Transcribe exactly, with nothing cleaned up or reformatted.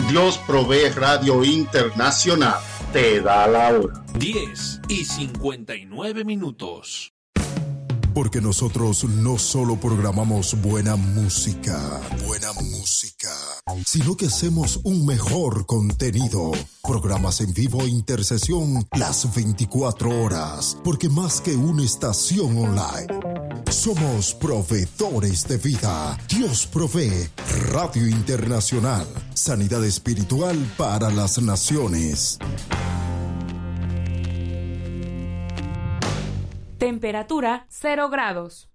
Dios Provee Radio Internacional te da la hora. diez y cincuenta y nueve minutos. Porque nosotros no solo programamos buena música, buena música, sino que hacemos un mejor contenido. Programas en vivo e intercesión las veinticuatro horas. Porque más que una estación online, somos proveedores de vida. Dios Provee Radio Internacional. Sanidad espiritual para las naciones. Temperatura cero grados.